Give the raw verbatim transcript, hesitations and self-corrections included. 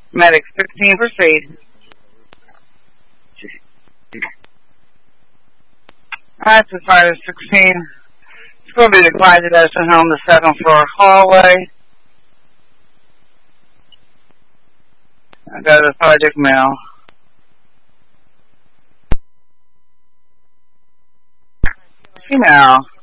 Medic sixteen, proceed. Alright, so fire sixteen. It's going to be the Clyde Edison home, the second floor hallway. I got a project mail. Female.